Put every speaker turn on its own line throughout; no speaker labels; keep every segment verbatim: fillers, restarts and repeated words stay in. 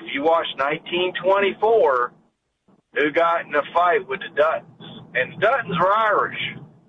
if you watch nineteen twenty-four, who got in a fight with the Duttons? And the Duttons were Irish.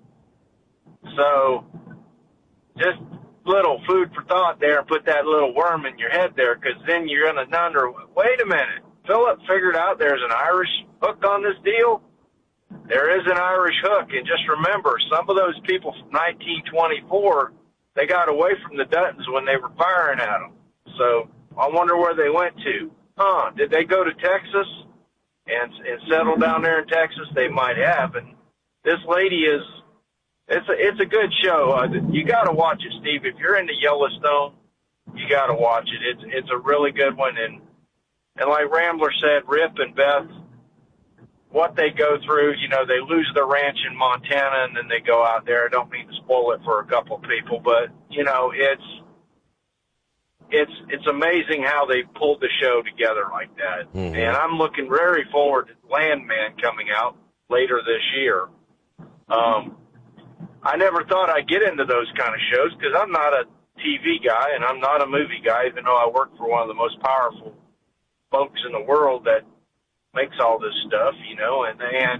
So just little food for thought there, and put that little worm in your head there, because then you're going to wonder, wait a minute, Philip figured out there's an Irish hook on this deal? There is an Irish hook, and just remember, some of those people from nineteen twenty-four, they got away from the Duttons when they were firing at them. So I wonder where they went to. Huh, did they go to Texas and, and settle down there in Texas? They might have, and this lady is, it's a, it's a good show. Uh, you got to watch it, Steve. If you're into Yellowstone, you got to watch it. It's it's a really good one, and and like Rambler said, Rip and Beth, what they go through, you know, they lose their ranch in Montana, and then they go out there. I don't mean to spoil it for a couple of people, but, you know, it's it's it's amazing how they pulled the show together like that. Mm-hmm. And I'm looking very forward to Landman coming out later this year. Um, I never thought I'd get into those kind of shows because I'm not a T V guy and I'm not a movie guy, even though I work for one of the most powerful folks in the world that makes all this stuff, you know, and and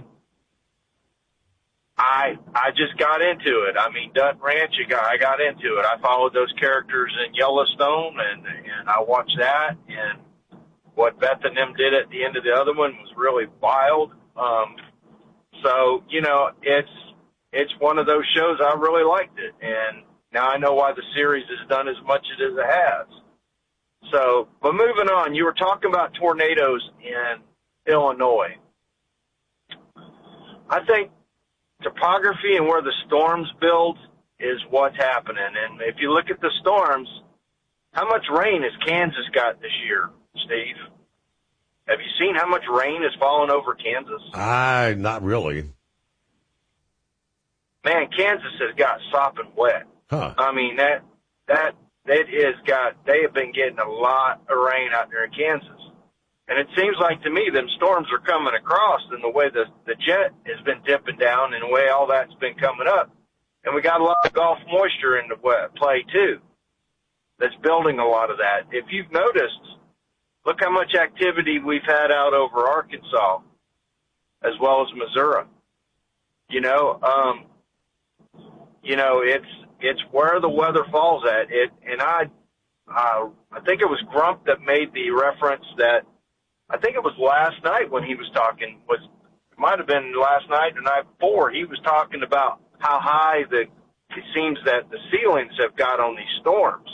I I just got into it. I mean, Dutt Ranch, I got, I got into it. I followed those characters in Yellowstone, and and I watched that, and what Beth and them did at the end of the other one was really wild. Um, so, you know, it's it's one of those shows I really liked it, and now I know why the series has done as much as it has. So, but moving on, you were talking about tornadoes in Illinois. I think topography and where the storms build is what's happening. And if you look at the storms, how much rain has Kansas got this year, Steve? Have you seen how much rain has fallen over Kansas?
I, not really.
Man, Kansas has got sopping wet.
Huh.
I mean, that, that, it has got, they have been getting a lot of rain out there in Kansas. And it seems like to me them storms are coming across in the way the, the jet has been dipping down and the way all that's been coming up. And we got a lot of Gulf moisture in the play, too, that's building a lot of that. If you've noticed, look how much activity we've had out over Arkansas as well as Missouri. You know, um, you know, it's it's where the weather falls at. It, and I, uh, I think it was Grump that made the reference that, I think it was last night when he was talking, was it might have been last night or night before, he was talking about how high the, it seems that the ceilings have got on these storms.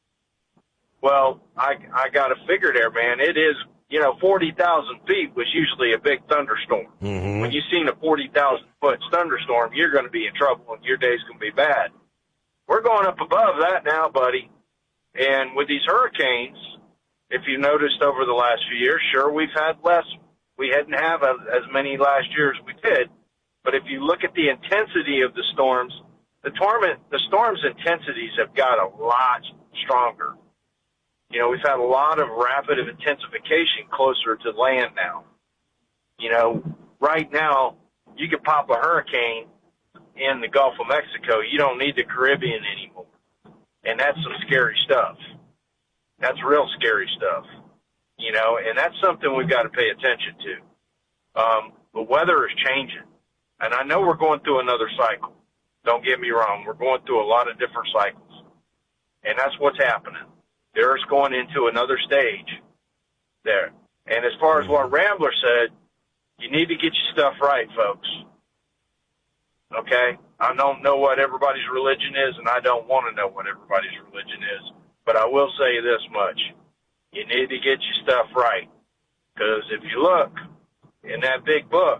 Well, I, I got to figure there, man, it is, you know, forty thousand feet was usually a big thunderstorm. Mm-hmm. When you've seen a forty thousand foot thunderstorm, you're going to be in trouble and your day's going to be bad. We're going up above that now, buddy. And with these hurricanes, if you noticed over the last few years, sure, we've had less. We hadn't have as, as many last year as we did. But if you look at the intensity of the storms, the torment, the storm's intensities have got a lot stronger. You know, we've had a lot of rapid intensification closer to land now. You know, right now, you could pop a hurricane in the Gulf of Mexico. You don't need the Caribbean anymore. And that's some scary stuff. That's real scary stuff, you know, and that's something we've got to pay attention to. Um, the weather is changing, and I know we're going through another cycle. Don't get me wrong. We're going through a lot of different cycles, and that's what's happening. The Earth's going into another stage there. And as far as what Rambler said, you need to get your stuff right, folks. Okay? I don't know what everybody's religion is, and I don't want to know what everybody's religion is. But I will say this much. You need to get your stuff right. Because if you look in that big book,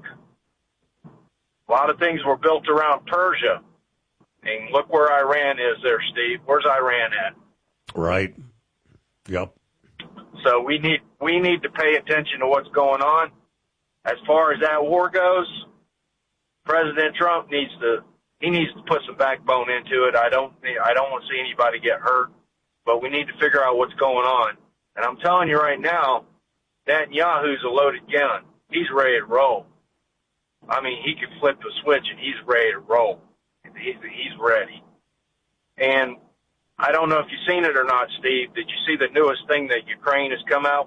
a lot of things were built around Persia. And look where Iran is there, Steve. Where's Iran at?
Right. Yep.
So we need we need to pay attention to what's going on. As far as that war goes, President Trump needs to he needs to put some backbone into it. I don't I don't want to see anybody get hurt. But we need to figure out what's going on. And I'm telling you right now, Netanyahu's a loaded gun. He's ready to roll. I mean, he could flip the switch and he's ready to roll. He's, he's ready. And I don't know if you've seen it or not, Steve. Did you see the newest thing that Ukraine has come out